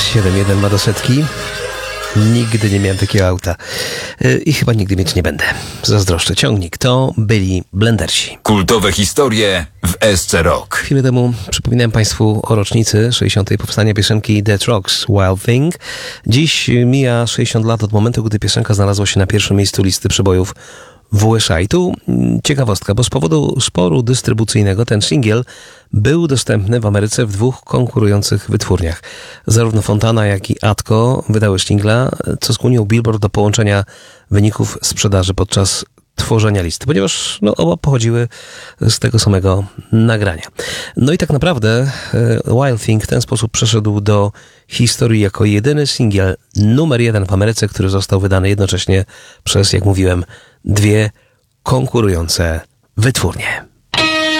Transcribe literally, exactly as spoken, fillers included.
siedem jeden ma do setki. Nigdy nie miałem takiego auta. I chyba nigdy mieć nie będę. Zazdroszczę. Ciągnik. To byli Blendersi. Kultowe historie w S C Rock. Chwilę temu przypominałem Państwu o rocznicy sześćdziesiątej powstania piosenki Dead Rocks Wild Thing. Dziś mija sześćdziesiąt lat od momentu, gdy piosenka znalazła się na pierwszym miejscu listy przebojów w U S A. I tu ciekawostka, bo z powodu sporu dystrybucyjnego ten singiel był dostępny w Ameryce w dwóch konkurujących wytwórniach. Zarówno Fontana, jak i Atco wydały singla, co skłoniło Billboard do połączenia wyników sprzedaży podczas tworzenia listy, ponieważ no, oba pochodziły z tego samego nagrania. No i tak naprawdę Wild Thing w ten sposób przeszedł do historii jako jedyny singiel numer jeden w Ameryce, który został wydany jednocześnie przez, jak mówiłem, dwie konkurujące wytwórnie.